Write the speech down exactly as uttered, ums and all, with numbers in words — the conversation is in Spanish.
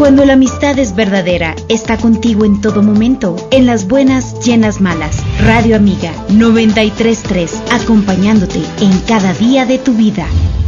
Cuando la amistad es verdadera, está contigo en todo momento, en las buenas y en las malas. Radio Amiga noventa y tres punto tres, acompañándote en cada día de tu vida.